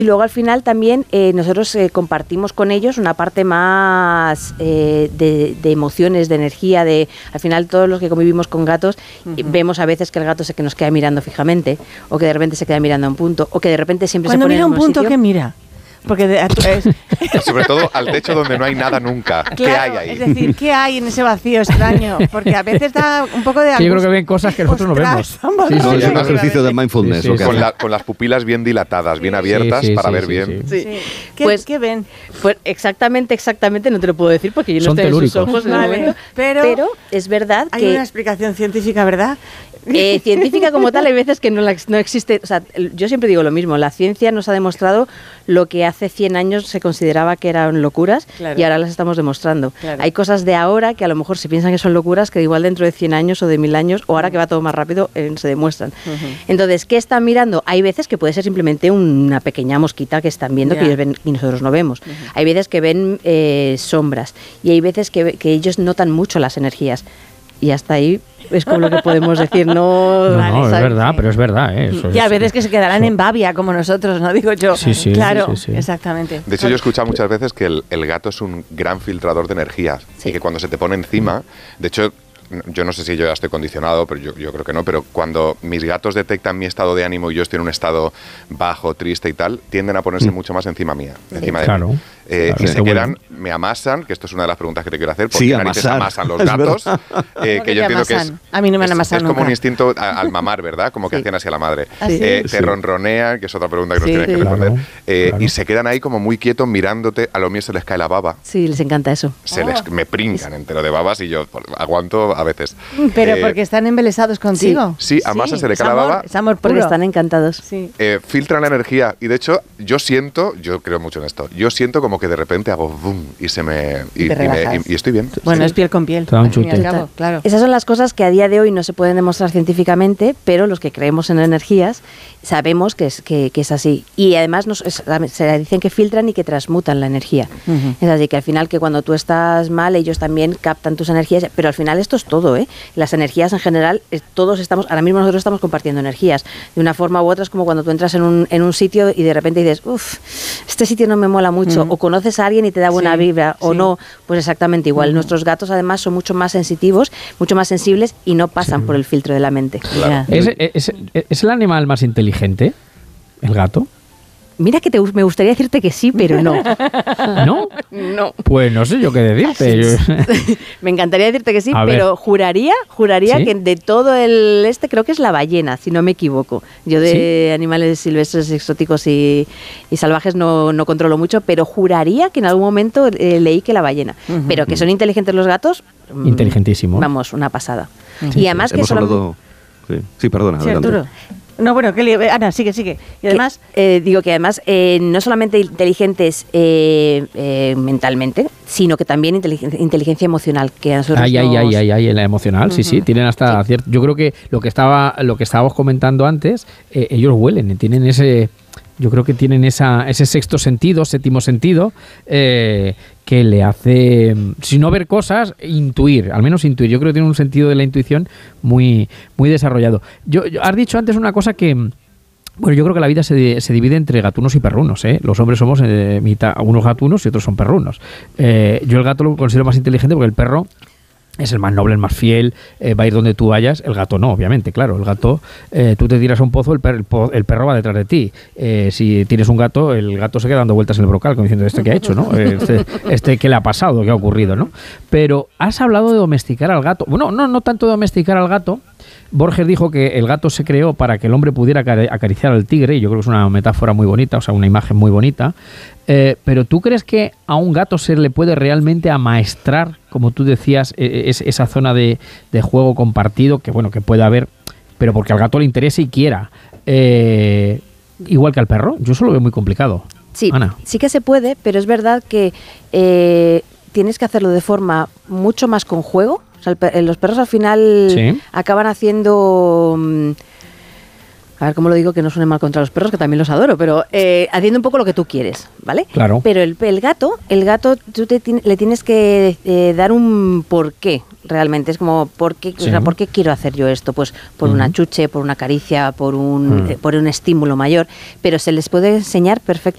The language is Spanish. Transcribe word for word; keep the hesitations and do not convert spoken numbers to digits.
Y luego al final también eh, nosotros eh, compartimos con ellos una parte más eh, de, de emociones, de energía, de al final todos los que convivimos con gatos uh-huh. eh, vemos a veces que el gato se que nos queda mirando fijamente, o que de repente se queda mirando a un punto, o que de repente siempre Cuando se pone mira en un un punto, sitio. ¿qué mira? Porque de, es, sobre todo al techo donde no hay nada nunca. Claro, ¿Qué hay ahí? Es decir, ¿qué hay en ese vacío extraño? Porque a veces da un poco de... Sí, yo creo que ven cosas que nosotros Ostras, no vemos. Sí, no, sí, es un sí, ejercicio de mindfulness. Sí, sí, lo que Con, hace. la, con las pupilas bien dilatadas, bien Sí. abiertas, Sí, sí, para sí, ver sí, bien. sí. Sí. ¿Qué, Pues, ¿Qué ven? Pues exactamente, exactamente no te lo puedo decir porque yo no Son estoy en sus telúricos. ojos en el Vale, momento. pero- Pero es verdad Hay que una explicación científica, ¿verdad? Eh, científica como tal, hay veces que no, la, no existe, o sea, yo siempre digo lo mismo, la ciencia nos ha demostrado lo que hace cien años se consideraba que eran locuras Claro. y ahora las estamos demostrando. Claro. Hay cosas de ahora que a lo mejor se piensan que son locuras que igual dentro de cien años o de mil años o ahora que va todo más rápido eh, se demuestran. Uh-huh. Entonces, ¿qué están mirando? Hay veces que puede ser simplemente una pequeña mosquita que están viendo Ya. que ellos ven y nosotros no vemos. Uh-huh. Hay veces que ven eh, sombras y hay veces que, que ellos notan mucho las energías. Y hasta ahí es como lo que podemos decir, no... No, Vale, no, es ¿sabes? verdad, pero es verdad. ¿eh? Eso Y a es- veces que se quedarán eso- en babia, como nosotros, ¿no? Digo yo. Sí, sí, claro, sí, sí, sí. exactamente. De hecho, yo he escuchado muchas veces que el, el gato es un gran filtrador de energías Sí. y que cuando se te pone encima, de hecho, yo no sé si yo ya estoy condicionado, pero yo, yo creo que no, pero cuando mis gatos detectan mi estado de ánimo y yo estoy en un estado bajo, triste y tal, tienden a ponerse Mm. mucho más encima mía, encima de Claro. mí. Eh, Claro, y sí. se quedan, me amasan, que esto es una de las preguntas que te quiero hacer, ¿por Sí, qué narices amasar. amasan los Es gatos? verdad. Eh, ¿Cómo que que yo te entiendo que es, amasan? A mí no me han es- amasado es como nunca. un instinto a- al mamar, ¿verdad? Como que Sí. hacen así a la madre. ¿Ah, sí? Eh, Sí. te ronronean, que es otra pregunta que nos Sí. tienes que Sí. responder. Claro, Eh, claro. Y se quedan ahí como muy quietos mirándote, a lo mío se les cae la baba. Sí, les encanta eso. Se Oh. les, me pringan entero de babas y yo pues, aguanto a veces. Pero Eh, porque están embelesados contigo. sí, a Masa se le es cae la amor, baba. Es amor Porque puro. están encantados. Sí. eh, filtran la energía y de hecho yo siento, yo creo mucho en esto, yo siento como que de repente hago boom y se me y, Y te y me- relajas. y- y estoy bien. Bueno, Sí. es piel con piel. Te da un al fin y al chute. cabo, claro. Esas son las cosas que a día de hoy no se pueden demostrar científicamente, pero los que creemos en energías sabemos que es, que, que es así. Y además nos, es- se dicen que filtran y que transmutan la energía. Ujú. Es así que al final que cuando tú estás mal, ellos también captan tus energías, pero al final esto es todo, ¿eh? Las energías en general, eh, todos estamos, ahora mismo nosotros estamos compartiendo energías. De una forma u otra es como cuando tú entras en un, en un sitio y de repente dices, uff, este sitio no me mola mucho, Ujú. o conoces a alguien y te da buena Sí, vibra, o sí. no, pues exactamente igual. Ujú. Nuestros gatos además son mucho más sensitivos, mucho más sensibles y no pasan por el filtro de la mente. Ya. ¿Es, es, es el animal más inteligente? ¿El gato? Mira que te, gu- me gustaría decirte que sí, pero no. ¿No? No. Pues no sé yo qué decirte. Yo- Me encantaría decirte que sí, A ver. pero juraría, juraría ¿Sí? que de todo el este creo que es la ballena, si no me equivoco. Yo de animales silvestres, exóticos y, y salvajes no, no controlo mucho, pero juraría que en algún momento eh, leí que la ballena. Ujú. Pero que son inteligentes los gatos. mm, Inteligentísimo. Vamos, una pasada. Sí, y además que Hemos solo hablado... Sí, sí, perdona, Sí, adelante. Arturo. No, bueno, que li- Ana, sigue, sigue. Y además, Que, eh, digo que además eh, no solamente inteligentes eh, eh, mentalmente, sino que también inteligen- inteligencia emocional, que a nosotros Ay, ay, nos- ay, ay, ay, en la emocional, sí, sí, Ujú. tienen hasta cierto. Yo creo que lo que estaba, lo que estábamos comentando antes, eh, ellos huelen, tienen ese, yo creo que tienen esa, ese sexto sentido, séptimo sentido, eh, que le hace, si no ver cosas, intuir, al menos intuir. Yo creo que tiene un sentido de la intuición muy, muy desarrollado. Yo, yo- has dicho antes una cosa que bueno, yo creo que la vida se, di- se divide entre gatunos y perrunos, ¿eh? Los hombres somos eh, mitad, unos gatunos y otros son perrunos. Eh, yo el gato lo considero más inteligente porque el perro es el más noble, el más fiel, eh, va a ir donde tú vayas. El gato no, obviamente, claro. El gato, eh, tú te tiras a un pozo, el, per- el po- el perro va detrás de ti. Eh, si tienes un gato, el gato se queda dando vueltas en el brocal, como diciendo, ¿este qué ha hecho, no? Eh, Este, este ¿qué le ha pasado? ¿Qué ha ocurrido, no? Pero has hablado de domesticar al gato. Bueno, no, no tanto de domesticar al gato. Borges dijo que el gato se creó para que el hombre pudiera acari- acariciar al tigre, y yo creo que es una metáfora muy bonita, o sea, una imagen muy bonita. Eh, pero ¿tú crees que a un gato se le puede realmente amaestrar, como tú decías, eh, es, esa zona de, de juego compartido, que bueno, que puede haber, pero porque al gato le interese y quiera? Eh, igual que al perro, yo eso lo veo muy complicado. Sí, Ana. sí que se puede, pero es verdad que eh, tienes que hacerlo de forma mucho más con juego. O sea, el pe- los perros al final Sí. acaban haciendo... mm, a ver cómo lo digo, que no suene mal contra los perros, que también los adoro, pero eh, haciendo un poco lo que tú quieres, ¿vale? Claro. Pero el, el gato, el gato tú te ti- le tienes que eh, dar un porqué, realmente. Es como, ¿por qué, Sí. o sea, ¿por qué quiero hacer yo esto? Pues por Ujú. una chuche, por una caricia, por un, Mm. eh, por un estímulo mayor. Pero se les puede enseñar perfectamente